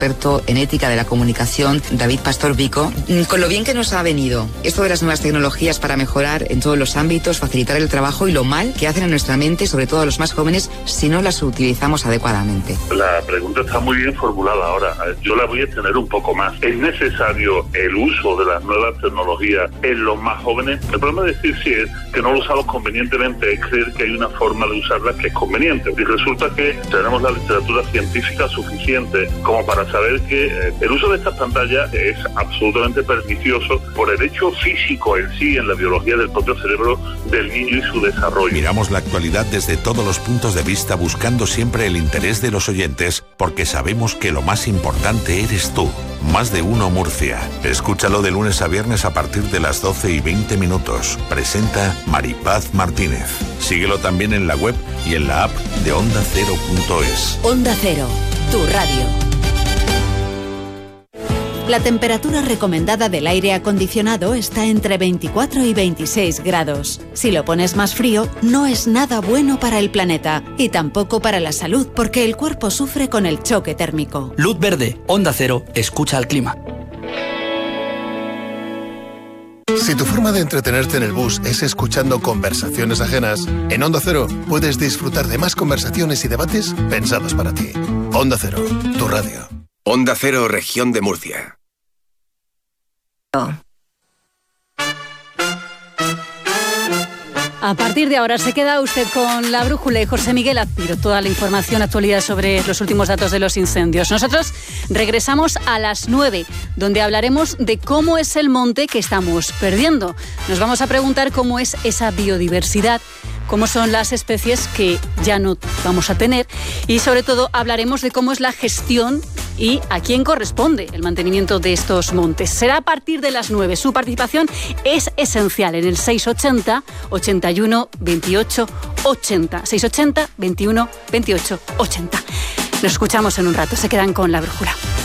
experto en ética de la comunicación, David Pastor Vico, con lo bien que nos ha venido esto de las nuevas tecnologías para mejorar en todos los ámbitos, facilitar el trabajo y lo mal que hacen en nuestra mente, sobre todo a los más jóvenes, si no las utilizamos adecuadamente. La pregunta está muy bien formulada ahora. Yo la voy a extender un poco más. ¿Es necesario el uso de las nuevas tecnologías en los más jóvenes? El problema de decir sí es que no lo usamos convenientemente, es creer que hay una forma de usarlas que es conveniente. Y resulta que tenemos la literatura científica suficiente como para saber que el uso de estas pantallas es absolutamente pernicioso por el hecho físico en sí, en la biología del propio cerebro del niño y su desarrollo. Miramos la actualidad desde todos los puntos de vista, buscando siempre el interés de los oyentes, porque sabemos que lo más importante eres tú. Más de Uno Murcia. Escúchalo de lunes a viernes a partir de las 12:20. Presenta Maripaz Martínez. Síguelo también en la web y en la app de OndaCero.es. Onda Cero, tu radio. La temperatura recomendada del aire acondicionado está entre 24 y 26 grados. Si lo pones más frío, no es nada bueno para el planeta y tampoco para la salud, porque el cuerpo sufre con el choque térmico. Luz verde, Onda Cero, escucha al clima. Si tu forma de entretenerte en el bus es escuchando conversaciones ajenas, en Onda Cero puedes disfrutar de más conversaciones y debates pensados para ti. Onda Cero, tu radio. Onda Cero, Región de Murcia. A partir de ahora se queda usted con la brújula y José Miguel Azpiro, toda la información, actualidad sobre los últimos datos de los incendios. Nosotros regresamos a las 9, donde hablaremos de cómo es el monte que estamos perdiendo. Nos vamos a preguntar cómo es esa biodiversidad, cómo son las especies que ya no vamos a tener y sobre todo hablaremos de cómo es la gestión y a quién corresponde el mantenimiento de estos montes. Será a partir de las 9. Su participación es esencial en el 680 81 28 80. 680 21 28 80. Nos escuchamos en un rato. Se quedan con la brújula.